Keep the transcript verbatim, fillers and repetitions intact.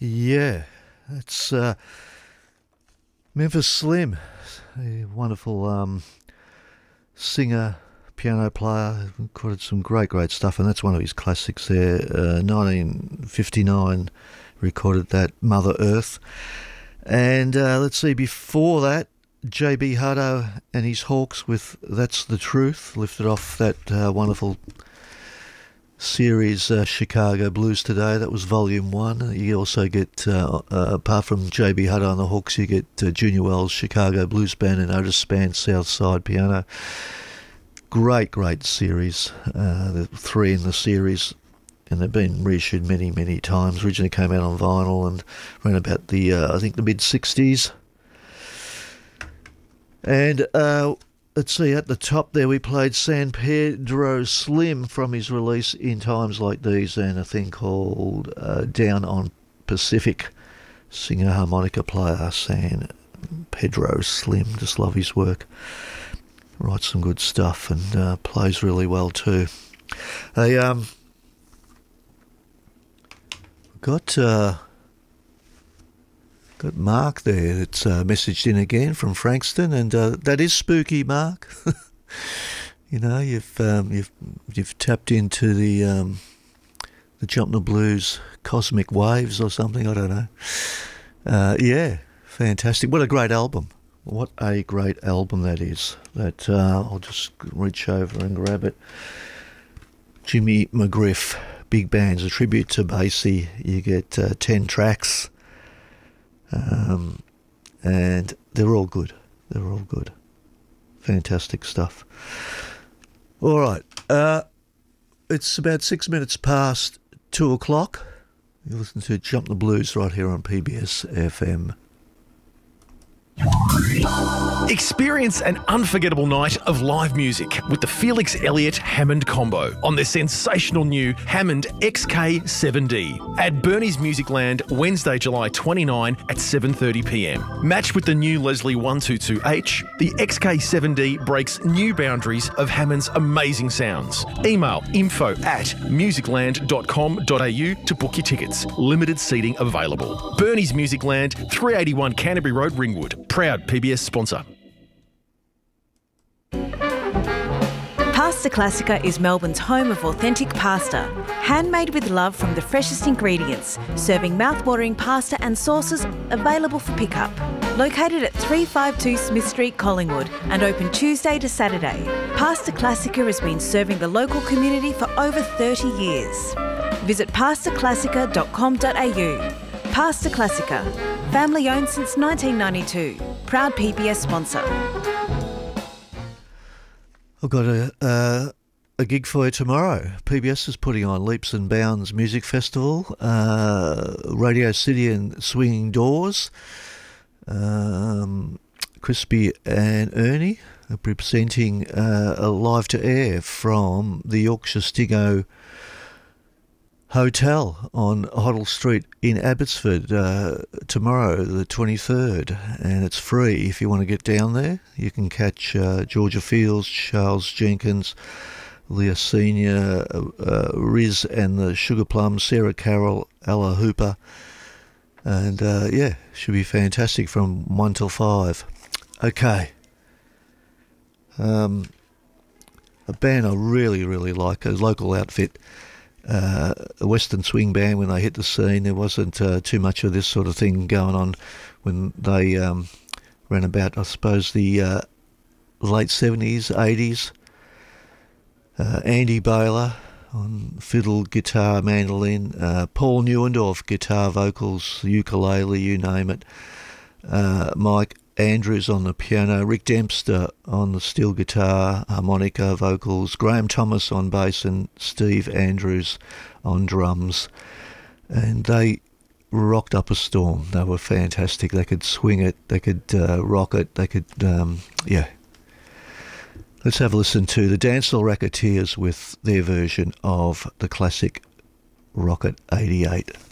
Yeah, it's uh, Memphis Slim, a wonderful um, singer, piano player, recorded some great, great stuff, and that's one of his classics there. Uh, nineteen fifty-nine recorded that, Mother Earth. And uh, let's see, before that, J B Hutto and his Hawks with That's the Truth, lifted off that uh, wonderful series uh, Chicago Blues Today. That was volume one. You also get, uh, uh, apart from J B Hutto and the Hawks, you get uh, Junior Wells Chicago Blues Band and Otis Spann Southside Piano. Great, great series. Uh, the three in the series, and they've been reissued many, many times. Originally came out on vinyl and ran about the, uh, I think, the mid-sixties. And uh, let's see, at the top there we played San Pedro Slim from his release In Times Like These, and a thing called uh, Down on Pacific. Singer, harmonica player, San Pedro Slim. Just love his work. Writes some good stuff and uh, plays really well too. Hey, um, got... Uh, Got Mark there that's uh, messaged in again from Frankston, and uh, that is spooky, Mark. You know, you've um, you've you've tapped into the um, the Jump the Blues cosmic waves or something. I don't know. Uh, yeah, fantastic! What a great album! What a great album that is. That uh, I'll just reach over and grab it. Jimmy McGriff, big bands, a tribute to Basie. You get uh, ten tracks. Um, and they're all good. They're all good. Fantastic stuff. All right. Uh, it's about six minutes past two o'clock. You listen to Jump the Blues right here on P B S F M. Experience an unforgettable night of live music with the Felix Elliott Hammond combo on their sensational new Hammond X K seven D at Bernie's Musicland Wednesday, July twenty-ninth at seven thirty p m. Matched with the new Leslie one twenty-two H, the X K seven D breaks new boundaries of Hammond's amazing sounds. Email info at musicland dot com dot a u to book your tickets. Limited seating available. Bernie's Musicland, three eighty-one Canterbury Road, Ringwood. Proud P B S sponsor. Pasta Classica is Melbourne's home of authentic pasta. Handmade with love from the freshest ingredients, serving mouth-watering pasta and sauces available for pickup. Located at three fifty-two Smith Street, Collingwood, and open Tuesday to Saturday, Pasta Classica has been serving the local community for over thirty years. Visit pasta classica dot com dot a u. Pasta Classica, family owned since nineteen ninety-two. Proud P B S sponsor. I've got a uh, a gig for you tomorrow. P B S is putting on Leaps and Bounds Music Festival, uh, Radio City and Swinging Doors. Um, Crispy and Ernie are presenting uh, a live to air from the Yorkshire Stigo Hotel on Hoddle Street in Abbotsford uh, tomorrow, the twenty-third, and it's free if you want to get down there. You can catch uh, Georgia Fields, Charles Jenkins, Leah Senior, uh, uh, Riz and the Sugar Plums, Sarah Carroll, Ella Hooper, and uh, yeah, should be fantastic from one till five. Okay. Um, a band I really, really like, a local outfit. Uh, a Western swing band. When they hit the scene, there wasn't uh, too much of this sort of thing going on when they um, ran about, I suppose, the uh, late seventies, eighties. Uh, Andy Baylor on fiddle, guitar, mandolin, uh, Paul Neuendorf, guitar, vocals, ukulele, you name it. Uh, Mike Andrews on the piano, Rick Dempster on the steel guitar, harmonica, vocals, Graham Thomas on bass, and Steve Andrews on drums. And they rocked up a storm. They were fantastic. They could swing it, they could uh, rock it, they could, um, yeah. Let's have a listen to the Dancehall Racketeers with their version of the classic Rocket eighty-eight.